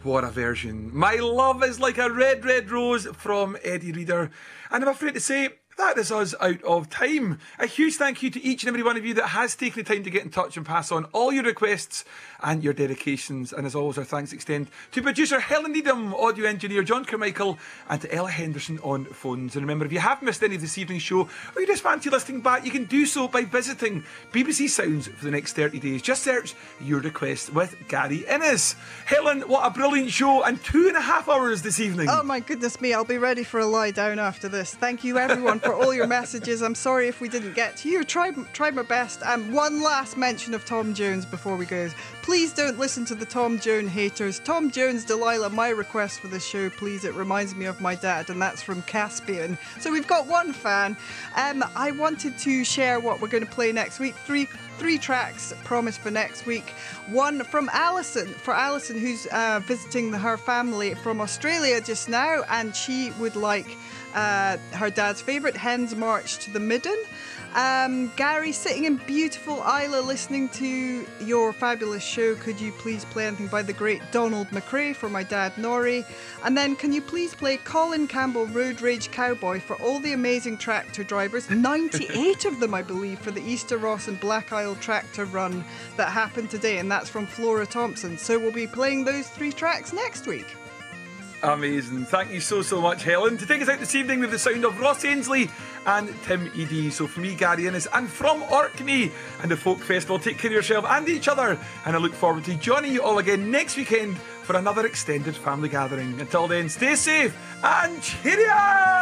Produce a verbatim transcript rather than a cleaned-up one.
What a version. My love is like a red, red rose from Eddie Reader. And I'm afraid to say, that is us out of time. A huge thank you to each and every one of you that has taken the time to get in touch and pass on all your requests and your dedications. And as always, our thanks extend to producer Helen Needham, audio engineer John Carmichael, and to Ella Henderson on phones. And remember, if you have missed any of this evening's show, or you just fancy listening back, you can do so by visiting B B C Sounds for the next thirty days. Just search Your Request with Gary Innes. Helen, what a brilliant show, and two and a half hours this evening. Oh my goodness me, I'll be ready for a lie down after this. Thank you everyone for all your messages. I'm sorry if we didn't get to you. Tried, tried my best. Um, one last mention of Tom Jones before we go. Please don't listen to the Tom Jones haters. Tom Jones, Delilah, my request for this show, please. It reminds me of my dad, and that's from Caspian. So we've got one fan. Um, I wanted to share what we're going to play next week. Three three tracks promised for next week. One from Alison, for Alison, who's uh, visiting the, her family from Australia just now, and she would like uh, her dad's favourite, Hen's March to the Midden. Um, Gary, sitting in beautiful Isla listening to your fabulous show, could you please play anything by the great Donald McRae for my dad Norrie? And then can you please play Colin Campbell Road Rage Cowboy for all the amazing tractor drivers, ninety-eight of them I believe, for the Easter Ross and Black Isle tractor run that happened today, and that's from Flora Thompson. So we'll be playing those three tracks next week. Amazing. Thank you so, so much, Helen. To take us out this evening with the sound of Ross Ainsley and Tim Eadie. So from me, Gary Innes, and from Orkney and the Folk Festival, take care of yourself and each other. And I look forward to joining you all again next weekend for another extended family gathering. Until then, stay safe and cheerio!